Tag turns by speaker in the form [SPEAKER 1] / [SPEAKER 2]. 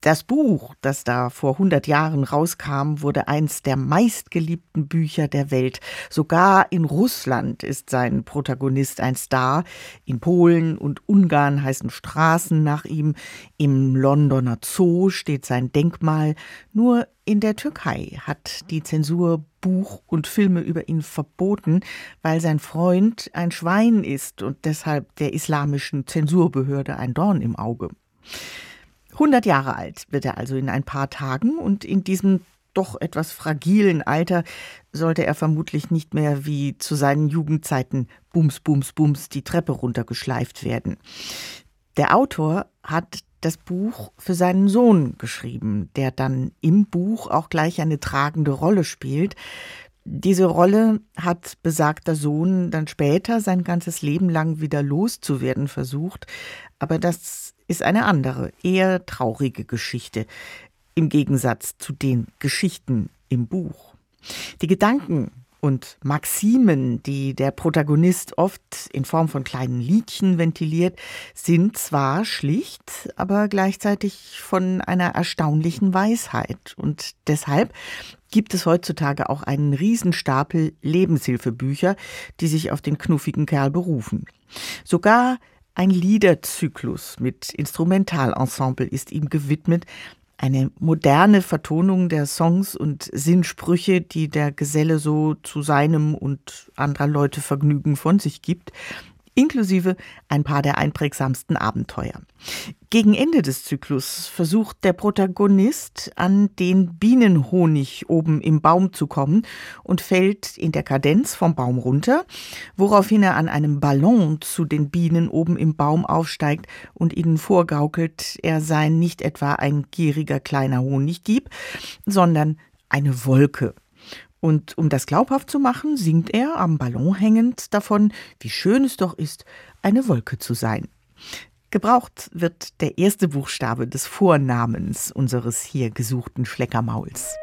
[SPEAKER 1] Das Buch, das da vor 100 Jahren rauskam, wurde eins der meistgeliebten Bücher der Welt. Sogar in Russland ist sein Protagonist ein Star. In Polen und Ungarn heißen Straßen nach ihm. Im Londoner Zoo steht sein Denkmal. Nur in der Türkei hat die Zensur Buch und Filme über ihn verboten, weil sein Freund ein Schwein ist und deshalb der islamischen Zensurbehörde ein Dorn im Auge. 100 Jahre alt wird er also in ein paar Tagen und in diesem doch etwas fragilen Alter sollte er vermutlich nicht mehr wie zu seinen Jugendzeiten bums, bums, bums die Treppe runtergeschleift werden. Der Autor hat das Buch für seinen Sohn geschrieben, der dann im Buch auch gleich eine tragende Rolle spielt. Diese Rolle hat besagter Sohn dann später sein ganzes Leben lang wieder loszuwerden versucht, aber das ist eine andere, eher traurige Geschichte, im Gegensatz zu den Geschichten im Buch. Die Gedanken und Maximen, die der Protagonist oft in Form von kleinen Liedchen ventiliert, sind zwar schlicht, aber gleichzeitig von einer erstaunlichen Weisheit. Und deshalb gibt es heutzutage auch einen Riesenstapel Lebenshilfebücher, die sich auf den knuffigen Kerl berufen. Sogar ein Liederzyklus mit Instrumentalensemble ist ihm gewidmet, eine moderne Vertonung der Songs und Sinnsprüche, die der Geselle so zu seinem und anderer Leute Vergnügen von sich gibt, inklusive ein paar der einprägsamsten Abenteuer. Gegen Ende des Zyklus versucht der Protagonist, an den Bienenhonig oben im Baum zu kommen und fällt in der Kadenz vom Baum runter, woraufhin er an einem Ballon zu den Bienen oben im Baum aufsteigt und ihnen vorgaukelt, er sei nicht etwa ein gieriger kleiner Honigdieb, sondern eine Wolke. Und um das glaubhaft zu machen, singt er am Ballon hängend davon, wie schön es doch ist, eine Wolke zu sein. Gebraucht wird der erste Buchstabe des Vornamens unseres hier gesuchten Schleckermauls.